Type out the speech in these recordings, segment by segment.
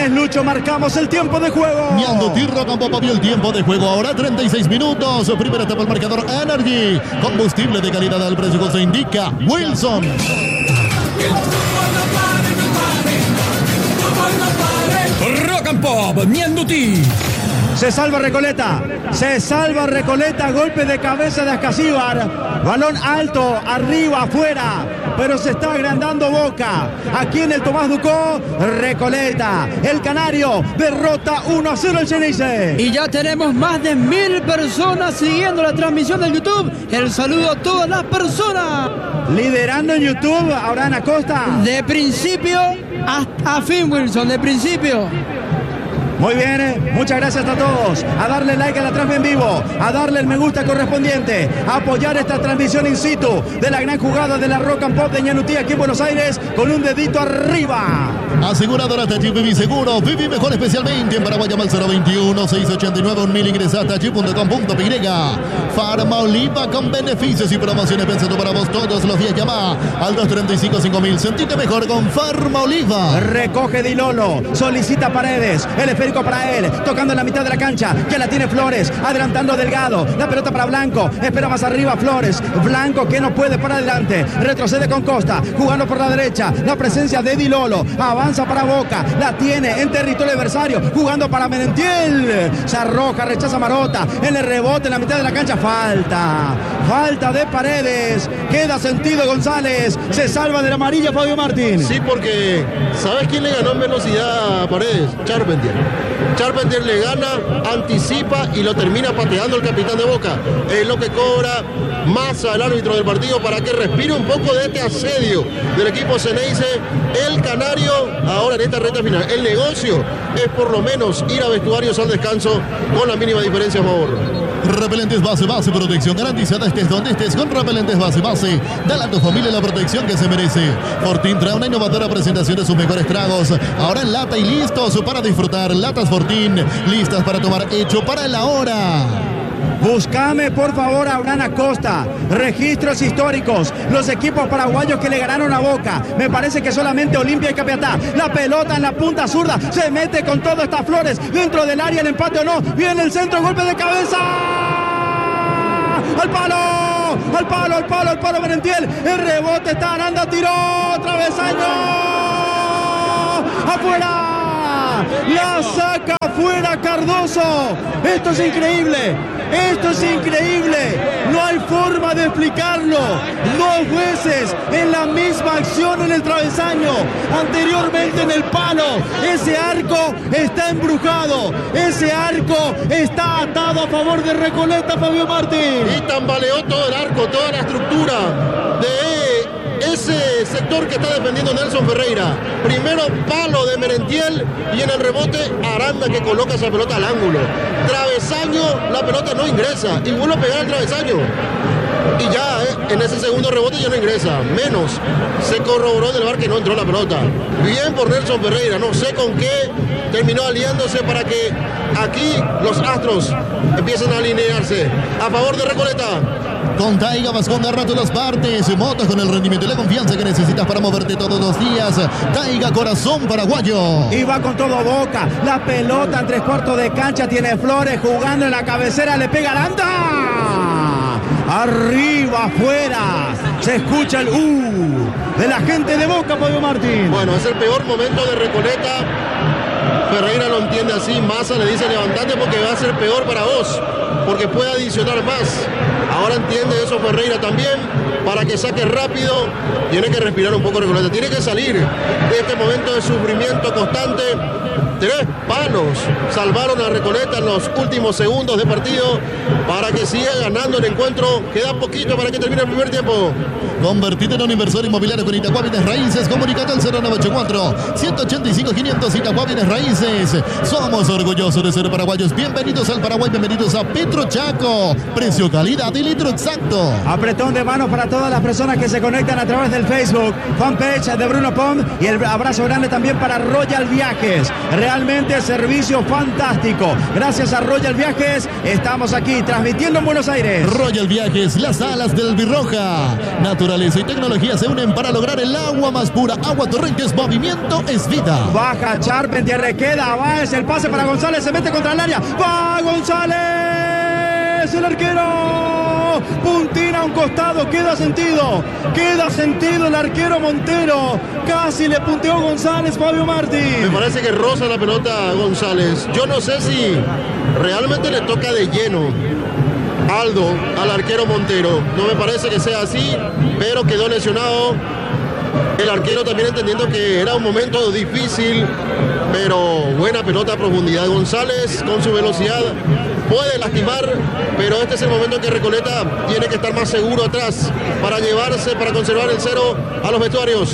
3, Lucho, marcamos el tiempo de juego. Ñandutí Rock and Pop vio el tiempo de juego. Ahora 36 minutos. Primera etapa el marcador Energy. Combustible de calidad al precio que se indica Wilson. Rock and Pop, Ñandutí. Se salva Recoleta, golpe de cabeza de Ascasíbar, balón alto, arriba, afuera, pero se está agrandando Boca, aquí en el Tomás Ducó, Recoleta, el Canario, derrota 1-0 el Xeneize. Y ya tenemos más de 1000 personas siguiendo la transmisión de YouTube, el saludo a todas las personas. Liderando en YouTube, Abraham Acosta. De principio hasta fin, Wilson, de principio. Muy bien, muchas gracias a todos. A darle like a la transmisión en vivo, a darle el me gusta correspondiente, a apoyar esta transmisión in situ de la gran jugada de la Rock and Pop de Ñandutí aquí en Buenos Aires con un dedito arriba. Aseguradora Tachi Viví Seguro, viví mejor especialmente en Paraguay. Llama al 021-689-1000, ingresa a tachi.com.py. Farma Oliva con beneficios y promociones pensando para vos todos los días. Llama al 235-5000. Sentite mejor con Farma Oliva. Recoge Di Lolo, solicita Paredes, el esférico para él, tocando en la mitad de la cancha, ya la tiene Flores, adelantando Delgado, la pelota para Blanco, espera más arriba Flores, Blanco que no puede para adelante, retrocede con Costa, jugando por la derecha, la presencia de Di Lolo, avanza para Boca, la tiene en territorio adversario, jugando para Merentiel, se arroja, rechaza Marota, en el rebote en la mitad de la cancha, falta de Paredes, queda sentido González, se salva de la amarilla Fabio Martín. Sí, porque ¿sabes quién le ganó en velocidad a Paredes? Charpentier le gana, anticipa y lo termina pateando el capitán de Boca. Es lo que cobra Massa, el árbitro del partido, para que respire un poco de este asedio del equipo Xeneize. El Canario, ahora en esta recta final, el negocio es por lo menos ir a vestuarios al descanso con la mínima diferencia a favor. Repelentes base, protección garantizada, estés donde estés con Repelentes base. Dale a tu familia la protección que se merece. Fortín trae una innovadora presentación de sus mejores tragos. Ahora en lata y listos para disfrutar. Latas Fortín, listas para tomar, hecho para la hora. Búscame por favor a Abraham Acosta. Registros históricos. Los equipos paraguayos que le ganaron a Boca. Me parece que solamente Olimpia y Capiatá. La pelota en la punta zurda. Se mete con todo estas Flores. Dentro del área el empate o no. Viene el centro, golpe de cabeza. Al palo Merentiel. El rebote está Aranda, tiró. Travesaño. Afuera. La saca afuera Cardoso. Esto es increíble. No hay forma de explicarlo. 2 veces en la misma acción en el travesaño. Anteriormente en el palo. Ese arco está embrujado. Ese arco está atado a favor de Recoleta, Fabio Martín. Y tambaleó todo el arco, toda la estructura de ese sector que está defendiendo Nelson Ferreira. Primero palo de Merentiel y en el rebote Aranda que coloca esa pelota al ángulo. Travesaño, la pelota no ingresa y vuelve a pegar el travesaño. Y ya en ese segundo rebote ya no ingresa. Menos se corroboró del VAR que no entró la pelota. Bien por Nelson Ferreira, no sé con qué terminó aliándose para que aquí los astros empiecen a alinearse a favor de Recoleta. Con Taiga vas con garra todas partes. Motos con el rendimiento y la confianza que necesitas para moverte todos los días. Taiga, corazón paraguayo. Y va con todo Boca. La pelota en 3/4 de cancha. Tiene Flores jugando en la cabecera. Le pega Aranda. Arriba, afuera. Se escucha el de la gente de Boca, Fabio Martín. Bueno, es el peor momento de Recoleta. Ferreira lo entiende así. Massa le dice levantate porque va a ser peor para vos. Porque puede adicionar más. Ahora entiende eso Ferreira también. Para que saque rápido. Tiene que respirar un poco Recoleta. Tiene que salir de este momento de sufrimiento constante. 3 palos salvaron a Recoleta en los últimos segundos de partido para que siga ganando el encuentro. Queda poquito para que termine el primer tiempo. Convertido en un inversor inmobiliario con Itaqua Bienes Raíces. Comunicate al 0984-185-500 Itaqua Bienes Raíces. Somos orgullosos de ser paraguayos. Bienvenidos al Paraguay, bienvenidos a Petro Chaco. Precio, calidad y litro exacto. Apretón de manos para todas las personas que se conectan a través del Facebook fanpage de Bruno Pom y el abrazo grande también para Royal Viajes. Realmente servicio fantástico. Gracias a Royal Viajes, estamos aquí transmitiendo en Buenos Aires. Royal Viajes, las alas del Albirroja. Naturaleza y tecnología se unen para lograr el agua más pura. Agua Torrentes, movimiento es vida. Baja Charpentier, queda, va, es el pase para González, se mete contra el área. ¡Va González! El arquero puntina a un costado, queda sentido el arquero Montero, casi le punteó González, Fabio Martín. Me parece que roza la pelota González. Yo no sé si realmente le toca de lleno Aldo al arquero Montero. No me parece que sea así, pero quedó lesionado. El arquero también entendiendo que era un momento difícil, pero buena pelota a profundidad. González con su velocidad puede lastimar, pero este es el momento en que Recoleta tiene que estar más seguro atrás para conservar el cero a los vestuarios.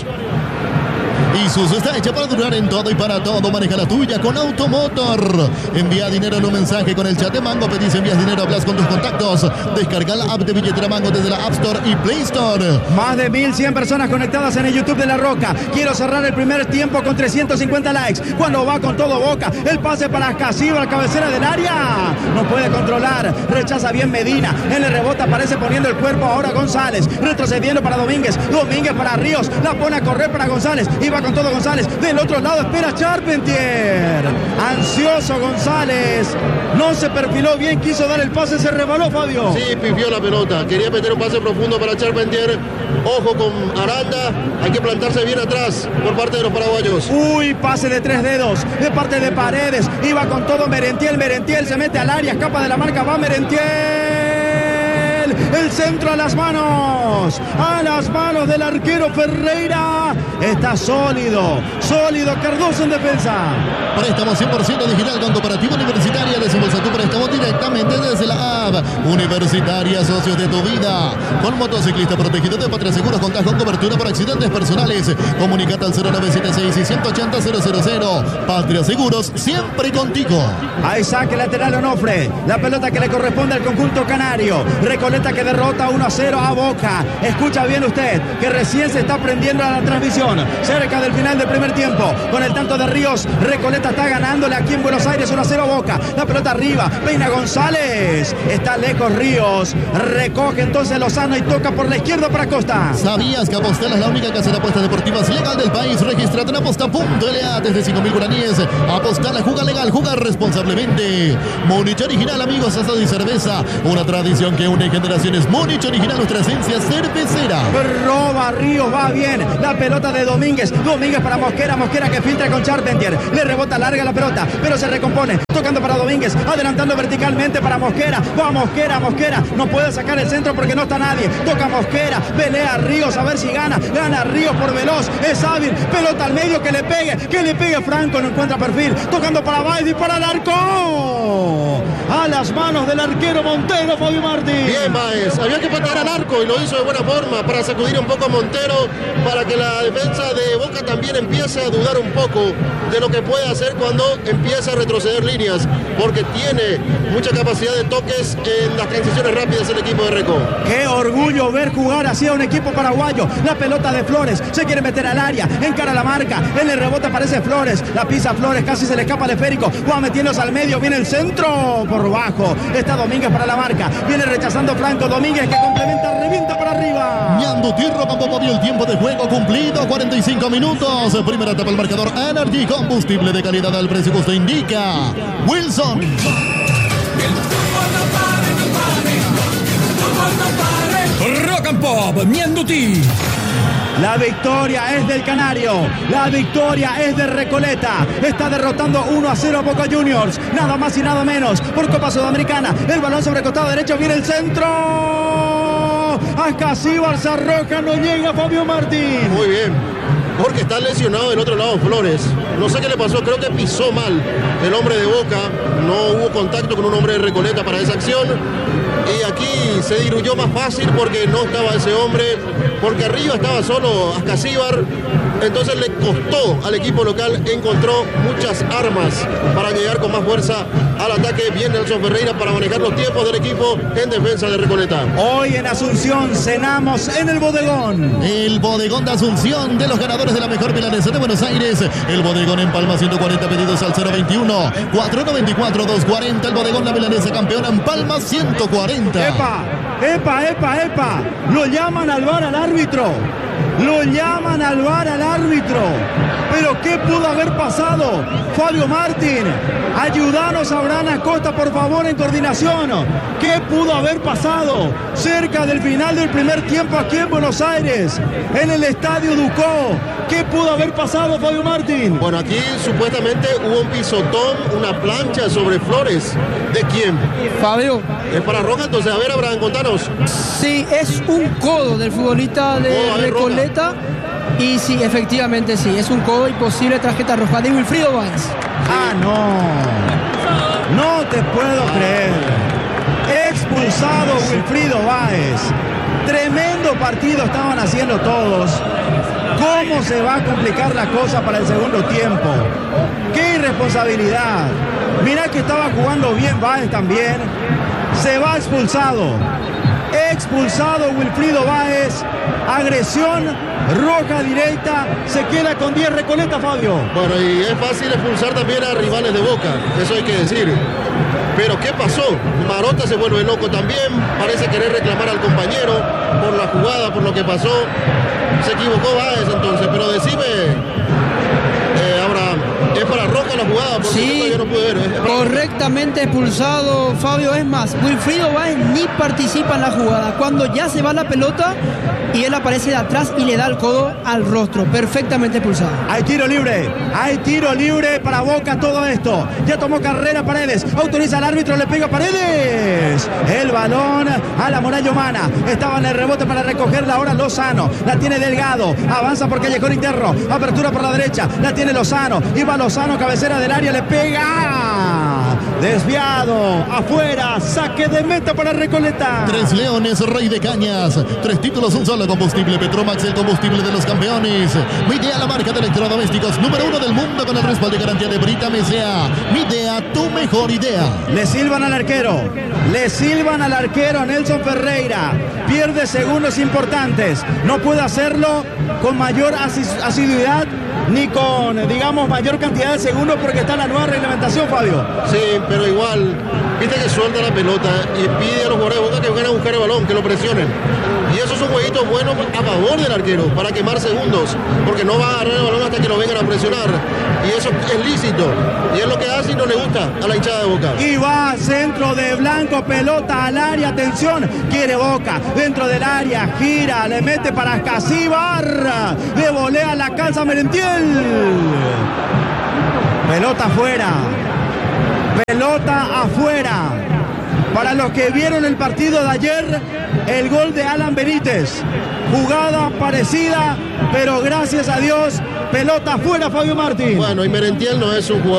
Isus está hecha para durar en todo y para todo. Maneja la tuya con Automotor. Envía dinero en un mensaje con el chat de Mango. Pedís, envías dinero, hablas con tus contactos. Descarga la app de billetera Mango desde la App Store y Play Store. Más de 1100 personas conectadas en el YouTube de La Roca. Quiero cerrar el primer tiempo con 350 likes. Cuando va con todo Boca, el pase para Casivo, la cabecera del área. No puede controlar, rechaza bien Medina. En el rebote aparece poniendo el cuerpo ahora González. Retrocediendo para Domínguez. Domínguez para Ríos. La pone a correr para González. Y va con todo González. Del otro lado espera Charpentier. Ansioso González. No se perfiló bien, quiso dar el pase, se rebaló, Fabio. Sí, pifió la pelota. Quería meter un pase profundo para Charpentier. Ojo con Aranda. Hay que plantarse bien atrás por parte de los paraguayos. Uy, pase de 3 dedos de parte de Paredes. Iba con todo Merentiel. Merentiel se mete al área, escapa de la marca. Va Merentiel. El centro a las manos del arquero Ferreira. Está sólido Cardoso en defensa. Préstamo 100% digital con Cooperativa Universitaria. Desembolsa tu préstamo directamente desde la app Universitaria, socios de tu vida. Con motociclista protegido de Patria Seguros, contás con cobertura por accidentes personales. Comunicate al 0976 y 180 000. Patria Seguros, siempre contigo. Ahí saque lateral Onofre. La pelota que le corresponde al conjunto canario. Recoleta que derrota 1-0 a Boca. Escucha bien usted, que recién se está prendiendo a la transmisión. Cerca del final del primer tiempo. Con el tanto de Ríos, Recoleta está ganándole aquí en Buenos Aires 1-0 a Boca. La pelota arriba, peina González. Está lejos Ríos. Recoge entonces Lozano y toca por la izquierda para Costa. ¿Sabías que Apostel es la única casa de apuestas deportivas legal del país? Regístrate en aposta.la desde 5.000 guaraníes. Apostar, juega legal, juega responsablemente. Múnich Original, amigos, asado y cerveza. Una tradición que une generaciones. Múnich Original, nuestra esencia cervecera. Roba Ríos, va bien. La pelota de Domínguez. Domínguez para Mosquera. Mosquera que filtra con Charpentier. Le rebota larga la pelota, pero se recompone. Tocando para Domínguez. Adelantando verticalmente para Mosquera. Va Mosquera. No puede sacar el centro porque no está nadie. Toca Mosquera. Pelea Ríos a ver si gana. Gana Ríos por veloz. Es hábil. Pelota al medio que le pegue Franco. No encuentra perfil. Tocando para Baidi para el arco. A las manos del arquero Montero, Fabio Martín. Bien, Baez. Había que patear al arco y lo hizo de buena forma para sacudir un poco a Montero, para que la defensa de Boca también empiece a dudar un poco de lo que puede hacer cuando empieza a retroceder líneas, porque tiene mucha capacidad de toques en las transiciones rápidas el equipo de Reco. Qué orgullo ver jugar así a un equipo paraguayo. La pelota de Flores, se quiere meter al área, encara la marca, en el rebote aparece Flores, la pisa Flores, casi se le escapa al esférico, va metiéndose al medio, viene el centro por bajo, está Domínguez para la marca, viene rechazando Franco, Domínguez que complementa, revienta para arriba. Ñandutí Rocampopo vio el tiempo de juego cumplido, 45 minutos. Primera etapa el marcador Energy, combustible de calidad al precio que usted indica. Wilson. Rock and Pop, Ñandutí. La victoria es del Canario, la victoria es de Recoleta. Está derrotando 1-0 a Boca Juniors, nada más y nada menos, por Copa Sudamericana. El balón sobre el costado derecho, viene el centro. Acasíbar se arroja, no llega Fabio Martín. Muy bien, porque está lesionado del otro lado Flores. No sé qué le pasó, creo que pisó mal el hombre de Boca. No hubo contacto con un hombre de Recoleta para esa acción. Y aquí se diluyó más fácil porque no estaba ese hombre, porque arriba estaba solo Ascasíbar. Entonces le costó al equipo local, encontró muchas armas para llegar con más fuerza al ataque. Viene Nelson Ferreira para manejar los tiempos del equipo en defensa de Recoleta. Hoy en Asunción cenamos en el bodegón. El bodegón de Asunción, de los ganadores de la mejor milanesa de Buenos Aires. El bodegón en Palma, 140 pedidos al 021 494 240. El bodegón La Milanesa, campeona en Palma, 140. ¡Epa! Lo llaman al VAR al árbitro. Lo llaman al VAR al árbitro. Pero ¿qué pudo haber pasado? Fabio Martín, ayúdanos a Abraham Acosta, por favor, en coordinación. ¿Qué pudo haber pasado cerca del final del primer tiempo aquí en Buenos Aires, en el Estadio Ducó? ¿Qué pudo haber pasado, Fabio Martín? Bueno, aquí supuestamente hubo un pisotón, una plancha sobre Flores. ¿De quién? Fabio. ¿Es para Roja? Entonces, a ver, Abraham, contanos. Sí, es un codo del futbolista de Recoleta. Y sí, efectivamente sí, es un codo y posible tarjeta roja de Wilfrido Báez. Ah, no te puedo creer. Expulsado Wilfrido Báez. Tremendo partido estaban haciendo todos. ¿Cómo se va a complicar la cosa para el segundo tiempo? ¡Qué irresponsabilidad! Mirá que estaba jugando bien Báez también. Se va expulsado. Expulsado Wilfrido Báez. Agresión roja directa. Se queda con 10 Recoleta, Fabio. Bueno, y es fácil expulsar también a rivales de Boca. Eso hay que decir. Pero ¿qué pasó? Marota se vuelve loco también. Parece querer reclamar al compañero por la jugada, por lo que pasó. Se equivocó Báez entonces. Pero decime, Abraham, ¿es para Roja la jugada? Porque sí, yo no pude ver. Correctamente expulsado, Fabio. Es más, Wilfrido Báez ni participa en la jugada. Cuando ya se va la pelota y él aparece de atrás y le da el codo al rostro. Perfectamente expulsado. Hay tiro libre para Boca todo esto. Ya tomó carrera Paredes. Autoriza al árbitro, le pega Paredes. El balón a la muralla humana. Estaba en el rebote para recogerla ahora Lozano. La tiene Delgado. Avanza por callejón interno. Apertura por la derecha. La tiene Lozano. Iba Lozano, cabecera del área, le pega. Desviado. Afuera. Saque de meta para Recoleta. 3 Leones, Rey de Cañas. 3 títulos, un solo combustible. Petromax, el combustible de los campeones. Midea, la marca de electrodomésticos número 1 del mundo con el respaldo y garantía de Brita Mesea. Midea, tu mejor idea. Le silban al arquero. Nelson Ferreira. Pierde segundos importantes. No puede hacerlo con mayor asiduidad ni con, digamos, mayor cantidad de segundos porque está la nueva reglamentación, Fabio. Sí, pero igual, viste que suelta la pelota y pide a los jugadores de Boca que vengan a buscar el balón, que lo presionen. Y esos son jueguitos buenos a favor del arquero, para quemar segundos, porque no va a agarrar el balón hasta que lo vengan a presionar. Y eso es lícito. Y es lo que hace y no le gusta a la hinchada de Boca. Y va centro de Blanco, pelota al área, atención, quiere Boca, dentro del área, gira, le mete para Ascasíbar, le volea la calza Merentiel. Pelota afuera. Para los que vieron el partido de ayer, el gol de Alan Benítez. Jugada parecida, pero gracias a Dios, pelota afuera, Fabio Martín. Bueno, y Merentiel no es un jugador